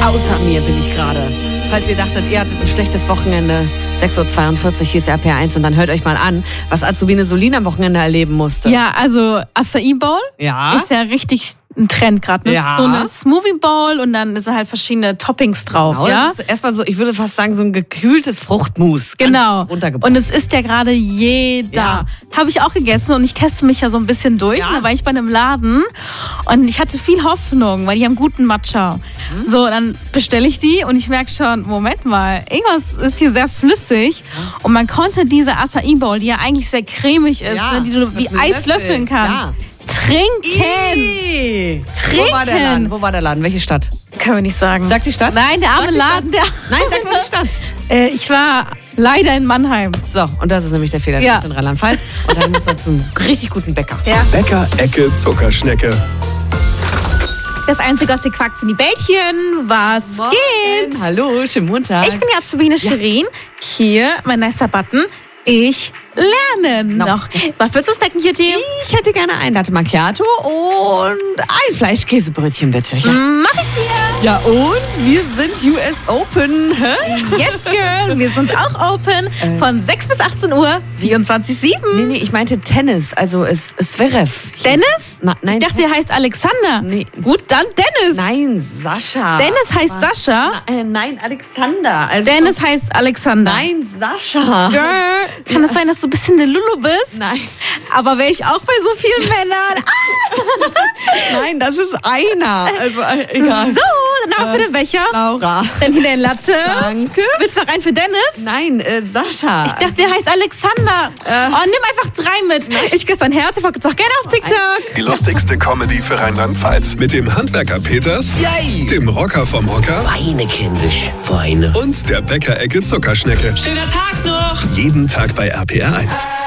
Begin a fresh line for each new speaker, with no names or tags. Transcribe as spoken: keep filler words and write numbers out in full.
Außer mir bin ich gerade. Falls ihr dachtet, ihr hattet ein schlechtes Wochenende, sechs Uhr zweiundvierzig, hier ist R P R eins und dann hört euch mal an, was Azubine Solin am Wochenende erleben musste.
Ja, also Acai Bowl
Ja.
ist ja richtig ein Trend gerade. Das
Ja.
ist so eine Smoothie Bowl und dann sind halt verschiedene Toppings drauf.
Genau,
ja?
das ist erstmal so, ich würde fast sagen, so ein gekühltes Fruchtmus. Ganz
Genau.
runtergebracht.
Und es ist ja gerade jeder.
Ja.
Habe ich auch gegessen und ich teste mich ja so ein bisschen durch.
Ja.
Da war ich bei einem Laden und ich hatte viel Hoffnung, weil die haben guten Matcha.
Mhm.
So, dann bestelle ich die und ich merke schon, Moment mal, irgendwas ist hier sehr flüssig. Und man konnte diese Acai Bowl, die ja eigentlich sehr cremig ist,
Ja,
ne, die du
mit
wie
einem
Eis
Löffel.
löffeln kannst.
Ja.
Trinken!
Ih.
Trinken.
Wo war der Laden? Wo war der Laden? Welche Stadt?
Können wir nicht sagen.
Sag die Stadt?
Nein, der arme
Sag die
Laden, der.
Nein, sag nur die Stadt.
Äh, ich war leider in Mannheim.
So, und das ist nämlich der Fehler.
Ja.
Das ist in Rheinland-Pfalz. Und dann müssen wir zum richtig guten Bäcker.
Ja.
Bäcker-Ecke Zuckerschnecke.
Das Einzige, was ihr quackt, sind die Bällchen. Was geht?
Hallo, schönen Montag.
Ich bin die Azubine Shirin. Hier, mein nicer Button. Ich lerne noch.
Noch.
Was willst du snacken, Cutie?
Ich hätte gerne ein Latte Macchiato und ein Fleischkäsebrötchen, bitte. Ja.
Mach ich dir.
Ja, und wir sind U S Open. Hä?
Yes, girl. Wir sind auch open von sechs bis achtzehn Uhr, vierundzwanzig sieben.
Nee, nee, ich meinte Tennis, also es es Zverev.
Dennis?
Na, nein,
Ich dachte, der heißt Alexander.
Nee.
Gut, dann Dennis.
Nein, Sascha.
Dennis heißt Sascha.
Na, äh, nein, Alexander. Also,
Dennis heißt Alexander.
Nein, Sascha.
Girl, kann es sein, dass du ein bisschen der Lulu bist?
Nein.
Aber wäre ich auch bei so vielen Männern.
Nein, das ist einer. Also, äh, egal.
So, dann haben wir für den Becher.
Laura.
Dann wieder ein Latte.
Danke.
Willst du noch einen für Dennis?
Nein, äh, Sascha.
Ich dachte, der heißt Alexander. Oh, nimm einfach drei mit. Ich küsse dein Herz. Ich folge doch gerne auf TikTok.
Die lustigste Comedy für Rheinland-Pfalz. Mit dem Handwerker Peters,
Yay!
dem Rocker vom Hocker
Weine, kindisch, Weine.
und der Bäcker-Ecke Zuckerschnecke.
Schöner Tag noch!
Jeden Tag bei R P R eins.